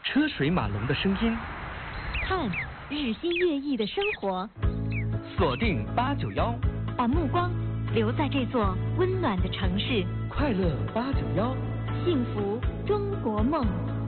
车水马龙的声音， 看日新月异的生活， 锁定891， 把目光留在这座温暖的城市， 快乐891， 幸福中国梦。